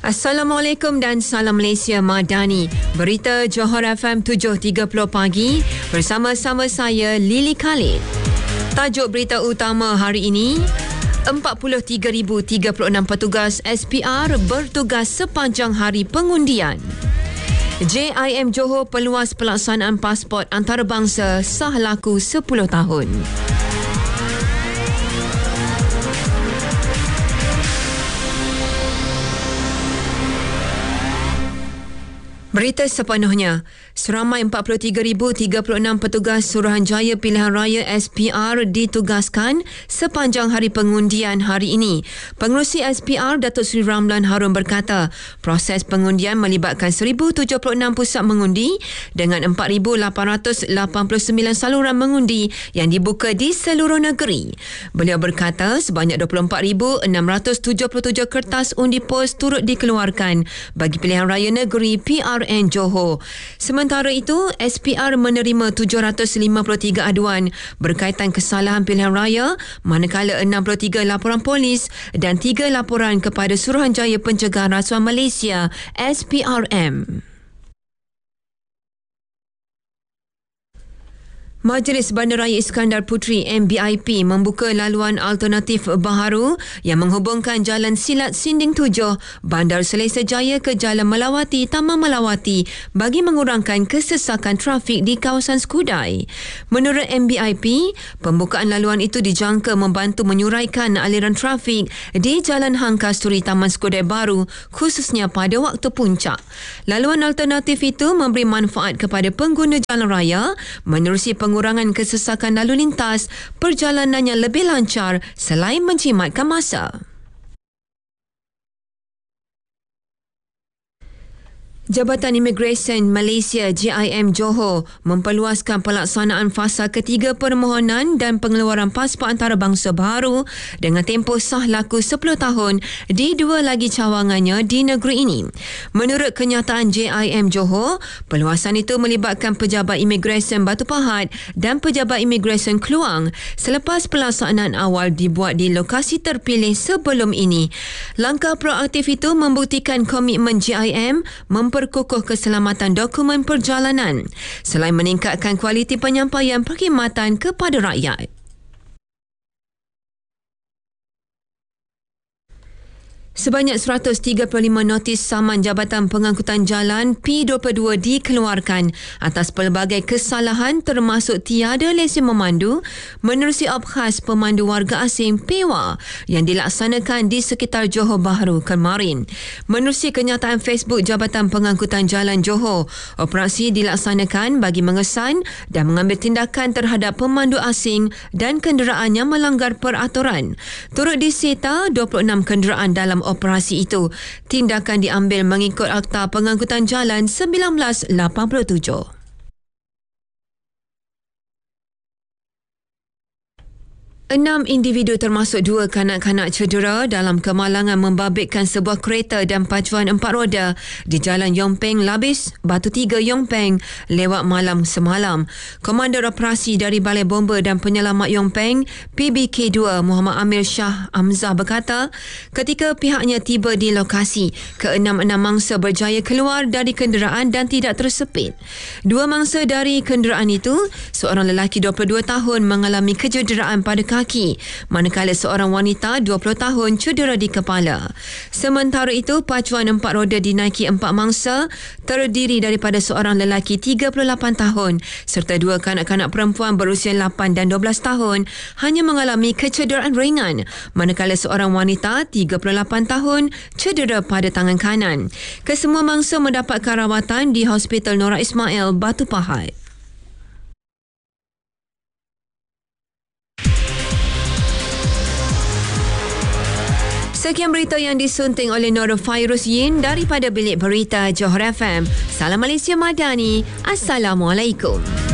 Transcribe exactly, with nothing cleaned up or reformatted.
Assalamualaikum dan salam Malaysia Madani. Berita Johor F M tujuh tiga puluh pagi bersama-sama saya Lily Khalid. Tajuk berita utama hari ini, empat puluh tiga ribu tiga puluh enam petugas S P R bertugas sepanjang hari pengundian. J I M Johor peluas pelaksanaan pasport antarabangsa sah laku sepuluh tahun. Berita sepenuhnya. Seramai empat puluh tiga ribu tiga puluh enam petugas Suruhanjaya Pilihan Raya S P R ditugaskan sepanjang hari pengundian hari ini. Pengerusi S P R Datuk Seri Ramlan Harun berkata, proses pengundian melibatkan seribu tujuh puluh enam pusat mengundi dengan empat ribu lapan ratus lapan puluh sembilan saluran mengundi yang dibuka di seluruh negeri. Beliau berkata, sebanyak dua puluh empat ribu enam ratus tujuh puluh tujuh kertas undi pos turut dikeluarkan bagi pilihan raya negeri P R N Johor. Sementara itu, S P R menerima tujuh ratus lima puluh tiga aduan berkaitan kesalahan pilihan raya, manakala enam puluh tiga laporan polis dan tiga laporan kepada Suruhanjaya Pencegahan Rasuah Malaysia S P R M. Majlis Bandaraya Iskandar Puteri M B I P membuka laluan alternatif baharu yang menghubungkan Jalan Silat Sinding tujuh, Bandar Selesa Jaya ke Jalan Melawati, Taman Melawati bagi mengurangkan kesesakan trafik di kawasan Skudai. Menurut M B I P, pembukaan laluan itu dijangka membantu menyuraikan aliran trafik di Jalan Hang Kasturi Taman Skudai Baru, khususnya pada waktu puncak. Laluan alternatif itu memberi manfaat kepada pengguna jalan raya menerusi peng pengurangan kesesakan lalu lintas, perjalanannya lebih lancar selain menjimatkan masa. Jabatan Imigresen Malaysia J I M Johor memperluaskan pelaksanaan fasa ketiga permohonan dan pengeluaran pasport antarabangsa baru dengan tempoh sah laku sepuluh tahun di dua lagi cawangannya di negeri ini. Menurut kenyataan J I M Johor, perluasan itu melibatkan pejabat imigresen Batu Pahat dan pejabat imigresen Kluang selepas pelaksanaan awal dibuat di lokasi terpilih sebelum ini. Langkah proaktif itu membuktikan komitmen J I M memper perkukuh keselamatan dokumen perjalanan selain meningkatkan kualiti penyampaian perkhidmatan kepada rakyat. Sebanyak seratus tiga puluh lima notis saman Jabatan Pengangkutan Jalan P dua puluh dua dikeluarkan atas pelbagai kesalahan termasuk tiada lesen memandu menerusi Abkhas Pemandu Warga Asing P W A yang dilaksanakan di sekitar Johor Bahru kemarin. Menerusi kenyataan Facebook Jabatan Pengangkutan Jalan Johor, operasi dilaksanakan bagi mengesan dan mengambil tindakan terhadap pemandu asing dan kenderaan yang melanggar peraturan. Turut disita dua puluh enam kenderaan dalam operasi itu. Tindakan diambil mengikut Akta Pengangkutan Jalan seribu sembilan ratus lapan puluh tujuh. Enam individu termasuk dua kanak-kanak cedera dalam kemalangan membabitkan sebuah kereta dan pacuan empat roda di Jalan Yong Peng Labis, Batu Tiga Yong Peng lewat malam semalam. Komander Operasi dari Balai Bomba dan Penyelamat Yong Peng P B K dua Muhammad Amir Shah Hamzah berkata, ketika pihaknya tiba di lokasi, keenam-enam mangsa berjaya keluar dari kenderaan dan tidak tersepit. Dua mangsa dari kenderaan itu, seorang lelaki dua puluh dua tahun mengalami kecederaan pada kaki, manakala seorang wanita dua puluh tahun cedera di kepala. Sementara itu, pacuan empat roda dinaiki empat mangsa terdiri daripada seorang lelaki tiga puluh lapan tahun serta dua kanak-kanak perempuan berusia lapan dan dua belas tahun hanya mengalami kecederaan ringan, manakala seorang wanita tiga puluh lapan tahun cedera pada tangan kanan. Kesemua mangsa mendapatkan rawatan di Hospital Nora Ismail, Batu Pahat. Sekian berita yang disunting oleh Nora Fairuz Yin daripada Bilik Berita Johor F M. Salam Malaysia Madani. Assalamualaikum.